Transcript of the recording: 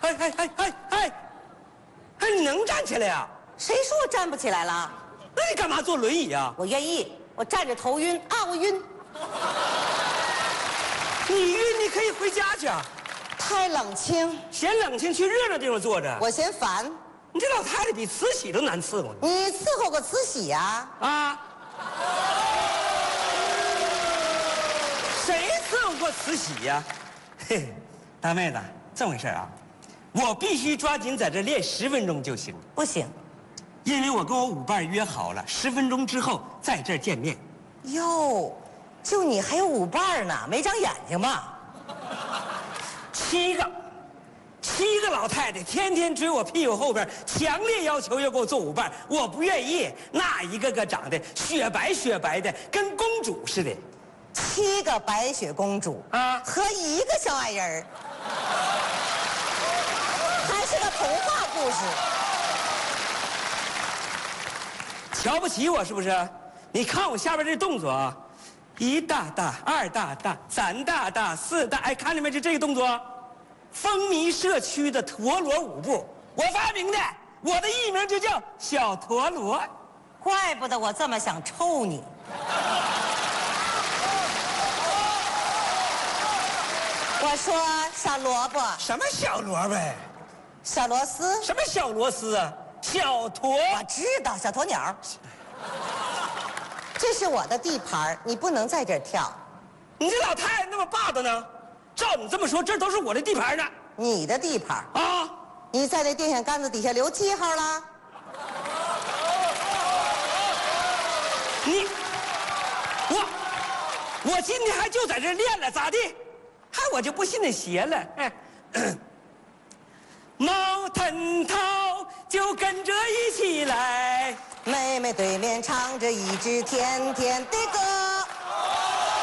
哎，你能站起来呀？ 谁说我站不起来了？ 那你干嘛坐轮椅啊？ 我愿意，我站着头晕啊，我晕。 你晕，你可以回家去啊。 太冷清， 嫌冷清，去热闹地方坐着。 我嫌烦。 你这老太太比慈禧都难伺候呢。 你伺候过慈禧呀？ 啊？谁伺候过慈禧呀？嘿，大妹子，这么回事啊？我必须抓紧在这练10分钟就行。 不行。 因为我跟我舞伴约好了，10分钟之后在这儿见面。 哟，就你还有舞伴呢？没长眼睛吗 ？7个老太太天天追我屁股后边，强烈要求要给我做舞伴，我不愿意。那一个个长得雪白雪白的，跟公主似的。 7个白雪公主啊， 和1个小矮人儿，还是个童话故事。 瞧不起我是不是？你看我下边这动作啊，1大大，2大大，3大大，4大，哎，看见没？这个动作，风靡社区的陀螺舞步，我发明的，我的艺名就叫小陀螺。 怪不得我这么想抽你。我说小萝卜， 什么小萝卜？ 小螺丝？ 什么小螺丝啊？小驼。 我知道，小鸵鸟。这是我的地盘，你不能在这儿跳。 你这老太太那么霸道呢？照你这么说，这都是我的地盘呢。 你的地盘啊？ 你在那电线杆子底下留记号了？ 我今天还就在这练了，咋地？还我就不信那邪了。毛腾涛就跟着一起来， 妹妹对面唱着一支甜甜的歌。